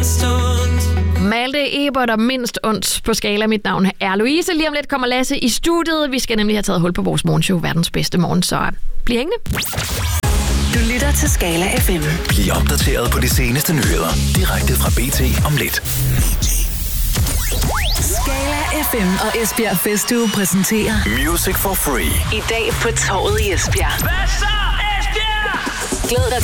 mindst ondt. Malte Ebert og mindst ondt på skala. Mit navn er Louise. Lige om lidt kommer Lasse i studiet. Vi skal nemlig have taget hul på vores morgenshow, verdens bedste morgen, så bliv hængende. Du lytter til Skala FM. Bliv opdateret på de seneste nyheder direkte fra BT om lidt. Skala FM og Esbjerg Festuge præsenterer Music for Free. I dag på Torvet i Esbjerg. Hvad så, Esbjerg? Glæd dig